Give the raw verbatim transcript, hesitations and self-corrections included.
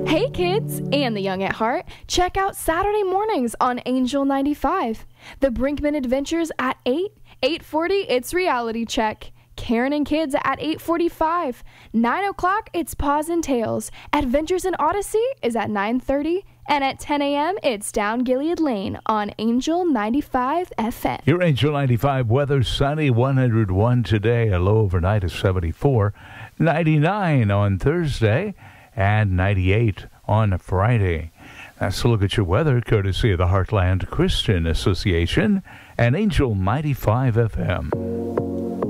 Hey kids and the young at heart, check out Saturday mornings on Angel ninety-five. The Brinkman Adventures at eight, eight forty it's Reality Check. Karen and Kids at eight forty-five. nine o'clock it's Paws and Tails. Adventures in Odyssey is at nine thirty. And at ten a.m. it's Down Gilead Lane on Angel ninety-five F M. Your Angel ninety-five weather, sunny, one hundred one today, a low overnight of seventy-four, ninety-nine on Thursday, and ninety-eight on Friday. That's a look at your weather, courtesy of the Heartland Christian Association and Angel ninety-five F M.